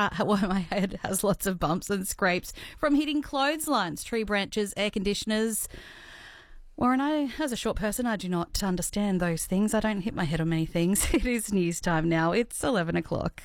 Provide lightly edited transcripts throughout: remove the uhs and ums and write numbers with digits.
my head has lots of bumps and scrapes from hitting clotheslines, tree branches, air conditioners. Warren, as a short person, I do not understand those things. I don't hit my head on many things. It is news time now. It's 11 o'clock.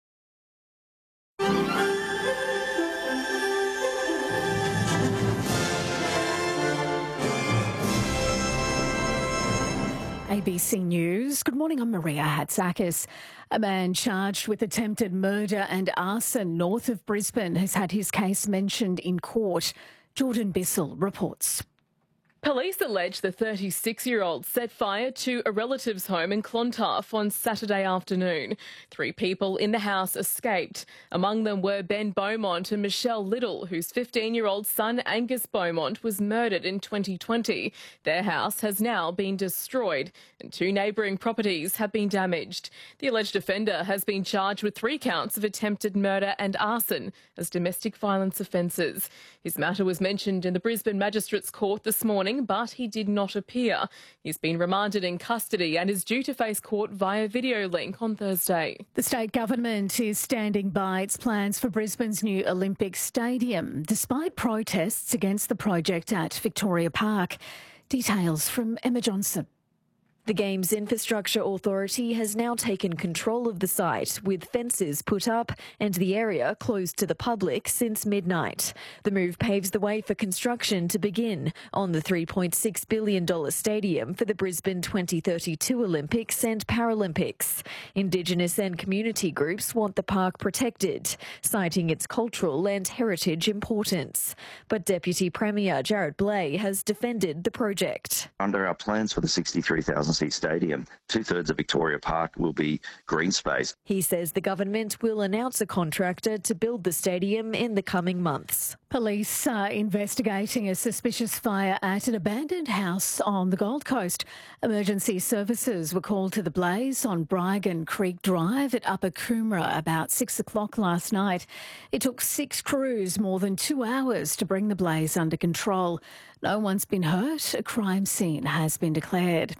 ABC News. Good morning, I'm Maria Hatzakis. A man charged with attempted murder and arson north of Brisbane has had his case mentioned in court. Jordan Bissell reports. Police allege the 36-year-old set fire to a relative's home in Clontarf on Saturday afternoon. 3 people in the house escaped. Among them were Ben Beaumont and Michelle Little, whose 15-year-old son Angus Beaumont was murdered in 2020. Their house has now been destroyed and 2 neighbouring properties have been damaged. The alleged offender has been charged with 3 counts of attempted murder and arson as domestic violence offences. His matter was mentioned in the Brisbane Magistrates Court this morning, but he did not appear. He's been remanded in custody and is due to face court via video link on Thursday. The state government is standing by its plans for Brisbane's new Olympic Stadium, despite protests against the project at Victoria Park. Details from Emma Johnson. The Games Infrastructure Authority has now taken control of the site, with fences put up and the area closed to the public since midnight. The move paves the way for construction to begin on the $3.6 billion stadium for the Brisbane 2032 Olympics and Paralympics. Indigenous and community groups want the park protected, citing its cultural and heritage importance. But Deputy Premier Jared Blay has defended the project. Under our plans for the 63,000 stadium, 2/3 of Victoria Park will be green space. He says the government will announce a contractor to build the stadium in the coming months. Police are investigating a suspicious fire at an abandoned house on the Gold Coast. Emergency services were called to the blaze on Brygan Creek Drive at Upper Coomera about 6 o'clock last night. It took 6 crews more than 2 hours to bring the blaze under control. No one's been hurt. A crime scene has been declared.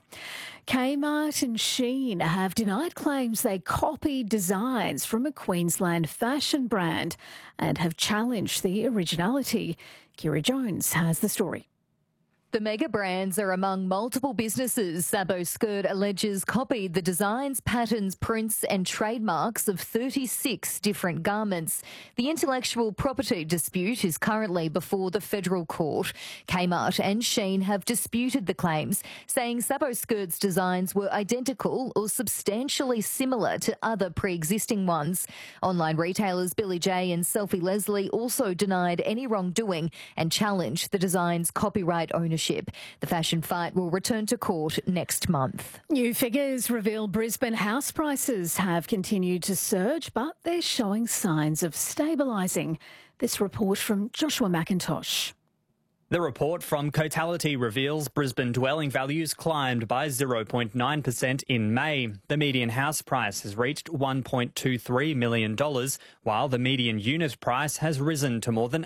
Kmart and Shein have denied claims they copied designs from a Queensland fashion brand and have challenged the originality. Kira Jones has the story. The mega brands are among multiple businesses Sabo Skirt alleges copied the designs, patterns, prints and trademarks of 36 different garments. The intellectual property dispute is currently before the federal court. Kmart and Shein have disputed the claims, saying Sabo Skirt's designs were identical or substantially similar to other pre-existing ones. Online retailers Billy J and Selfie Leslie also denied any wrongdoing and challenged the design's copyright ownership. The fashion fight will return to court next month. New figures reveal Brisbane house prices have continued to surge, but they're showing signs of stabilising. This report from Joshua McIntosh. The report from Cotality reveals Brisbane dwelling values climbed by 0.9% in May. The median house price has reached $1.23 million, while the median unit price has risen to more than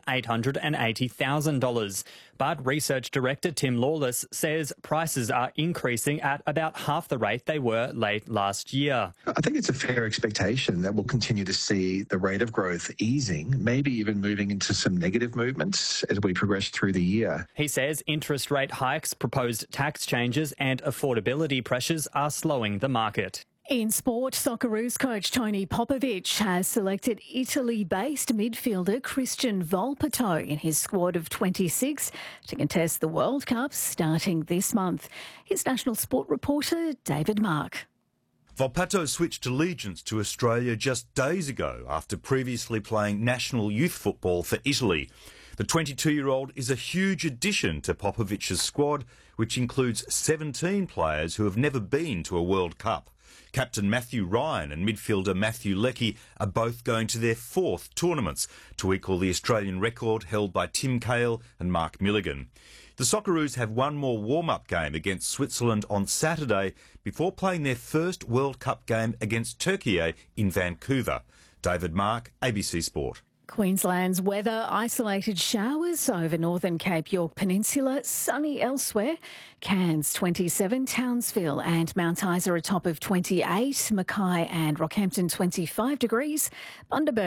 $880,000. But Research Director Tim Lawless says prices are increasing at about half the rate they were late last year. I think it's a fair expectation that we'll continue to see the rate of growth easing, maybe even moving into some negative movements as we progress through the year. He says interest rate hikes, proposed tax changes and affordability pressures are slowing the market. In sport, Socceroos coach Tony Popovic has selected Italy-based midfielder Christian Volpato in his squad of 26 to contest the World Cup starting this month. Here's national sport reporter David Mark. Volpato switched allegiance to Australia just days ago after previously playing national youth football for Italy. The 22-year-old is a huge addition to Popovic's squad, which includes 17 players who have never been to a World Cup. Captain Matthew Ryan and midfielder Matthew Leckie are both going to their 4th tournaments to equal the Australian record held by Tim Cahill and Mark Milligan. The Socceroos have one more warm-up game against Switzerland on Saturday before playing their first World Cup game against Turkey in Vancouver. David Mark, ABC Sport. Queensland's weather, isolated showers over northern Cape York Peninsula, sunny elsewhere. Cairns 27, Townsville and Mount Isa a top of 28, Mackay and Rockhampton 25 degrees, Bundaberg